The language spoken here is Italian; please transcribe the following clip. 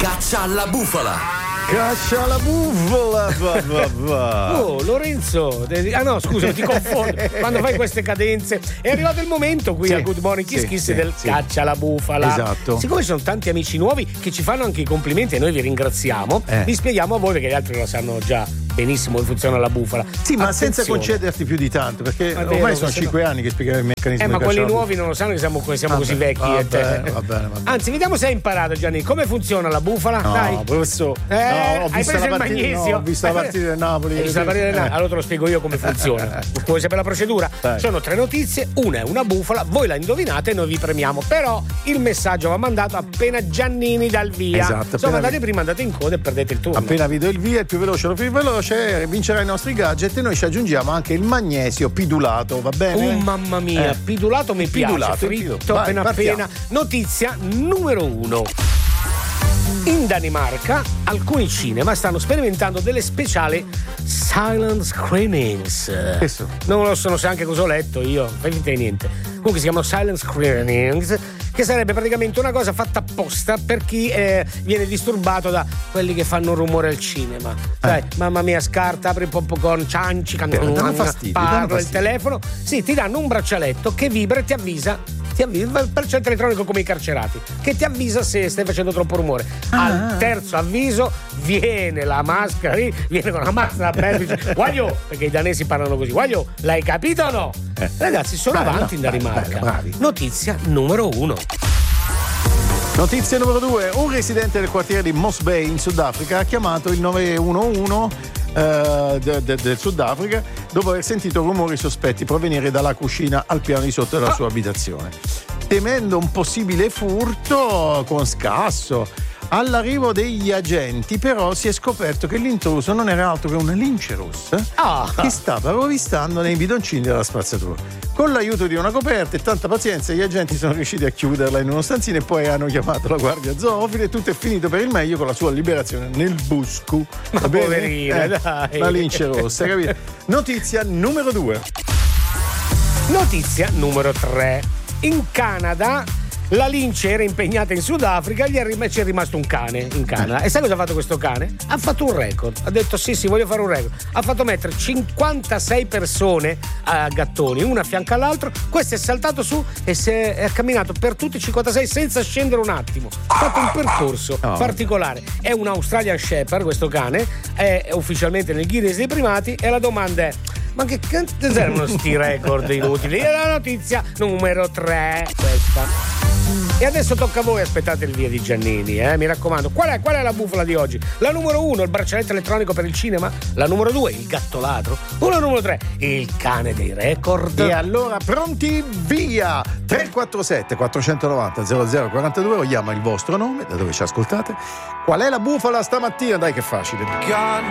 Caccia alla bufala. Caccia alla bufala. Oh, Lorenzo. No, scusa, ti confondo. Quando fai queste cadenze. È arrivato il momento qui a Good Morning Kiss Kiss del Caccia alla bufala. Esatto. Siccome ci sono tanti amici nuovi che ci fanno anche i complimenti e noi vi ringraziamo, vi spieghiamo a voi, perché gli altri lo sanno già benissimo come funziona la bufala. Sì, ma attenzione, senza concederti più di tanto, perché ormai sono 5 anni che spieghiamo il meccanismo. Ma di quelli caccia alla nuovi non lo sanno che siamo così vecchi. Va bene. Anzi, vediamo se hai imparato, Gianni. Come funziona la bufala? No, Dai. professore. Hai preso il magnesio? No, ho visto la partita del Napoli. Hai visto la partita del Napoli? Allora te lo spiego io come funziona. Vuoi sapere la procedura? Dai. Sono 3 notizie, una è una bufala, voi la indovinate e noi vi premiamo. Però il messaggio va mandato appena Giannini dà il via. Esatto. Se mandate prima, andate in coda e perdete il turno. Appena vi do il via, il più veloce, lo più veloce, vincerà i nostri gadget e noi ci aggiungiamo anche il magnesio pidulato, va bene? Mamma mia, pidulato mi piace, fritto Vai, appena partiamo. appena. Notizia numero 1. In Danimarca alcuni cinema stanno sperimentando delle speciali silent screenings. Non lo so neanche cosa ho letto io, fai finta di niente. Comunque si chiamano silent screenings, che sarebbe praticamente una cosa fatta apposta per chi viene disturbato da quelli che fanno rumore al cinema. Sai, mamma mia, scarta, apri un po' popcorn, cianci, danno fastidio, parla il telefono. Sì, ti danno un braccialetto che vibra e ti avvisa il braccialetto elettronico come i carcerati, che ti avvisa se stai facendo troppo rumore. Al terzo avviso viene la maschera lì, viene con la maschera bella, dice guaglio, perché i danesi parlano così, guaglio, l'hai capito o no? Ragazzi, sono avanti in Danimarca. Bravi. Notizia numero 1. Notizia numero 2. Un residente del quartiere di Moss Bay in Sudafrica ha chiamato il 911 del Sudafrica dopo aver sentito rumori sospetti provenire dalla cucina al piano di sotto della sua abitazione. Temendo un possibile furto con scasso, all'arrivo degli agenti però si è scoperto che l'intruso non era altro che una lince rossa che stava rovistando nei bidoncini della spazzatura. Con l'aiuto di una coperta e tanta pazienza gli agenti sono riusciti a chiuderla in uno stanzino e poi hanno chiamato la guardia zoofila e tutto è finito per il meglio con la sua liberazione nel bosco. Ma poverina, dai. La lince rossa, capito? Notizia numero 2. Notizia numero 3. In Canada la lince era impegnata in Sudafrica, c'è rimasto un cane in Canada. E sai cosa ha fatto questo cane? Ha fatto un record. Ha detto sì, voglio fare un record. Ha fatto mettere 56 persone a gattoni, una a fianco all'altro. Questo è saltato su e è camminato per tutti i 56 senza scendere un attimo. Ha fatto un percorso particolare. È un Australian Shepherd questo cane, è ufficialmente nel Guinness dei primati e la domanda è: ma che cazzo erano sti record inutili? E la notizia numero 3, questa. E adesso tocca a voi, aspettate il via di Giannini, mi raccomando. Qual è la bufala di oggi? La numero 1, il braccialetto elettronico per il cinema. La numero 2, il gatto ladro. O la numero 3, il cane dei record. E allora pronti, via! 347 490 0042, vogliamo il vostro nome, da dove ci ascoltate. Qual è la bufala stamattina? Dai che è facile.